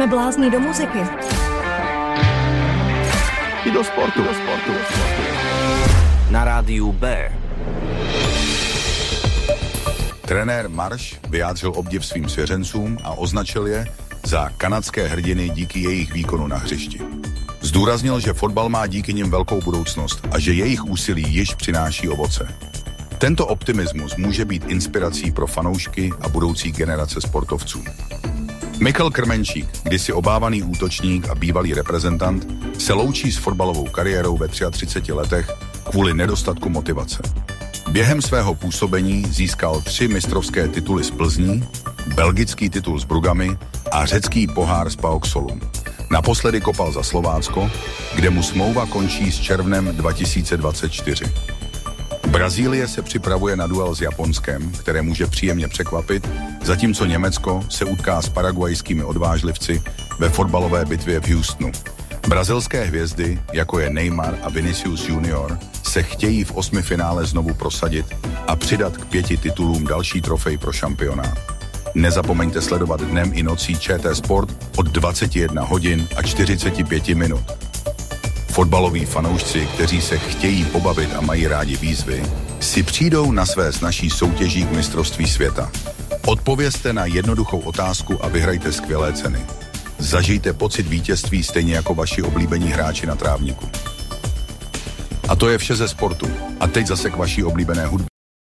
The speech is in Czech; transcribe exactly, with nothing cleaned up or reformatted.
Jsme blázni do muziky. I do sportu. Do sportu. Na rádiu B. Trenér Marš vyjádřil obdiv svým svěřencům a označil je za kanadské hrdiny díky jejich výkonu na hřišti. Zdůraznil, že fotbal má díky nim velkou budoucnost a že jejich úsilí již přináší ovoce. Tento optimismus může být inspirací pro fanoušky a budoucí generace sportovců. Michal Krmenčík, kdysi obávaný útočník a bývalý reprezentant, se loučí s fotbalovou kariérou ve třiadvaceti třech letech kvůli nedostatku motivace. Během svého působení získal tři mistrovské tituly z Plzní, belgický titul s Brugami a řecký pohár z PAOK Solun. Naposledy kopal za Slovácko, kde mu smlouva končí s červnem dva tisíce dvacet čtyři. Brazílie se připravuje na duel s Japonskem, které může příjemně překvapit, zatímco Německo se utká s paraguajskými odvážlivci ve fotbalové bitvě v Houstonu. Brazilské hvězdy, jako je Neymar a Vinicius junior, se chtějí v osmifinále znovu prosadit a přidat k pěti titulům další trofej pro šampionát. Nezapomeňte sledovat dnem i nocí ČT Sport od dvacet jedna hodin a čtyřicet pět minut. Fotbaloví fanoušci, kteří se chtějí pobavit a mají rádi výzvy, si přijdou na své s naší soutěží k mistrovství světa. Odpovězte na jednoduchou otázku a vyhrajte skvělé ceny. Zažijte pocit vítězství stejně jako vaši oblíbení hráči na trávníku. A to je vše ze sportu. A teď zase k vaší oblíbené hudbě.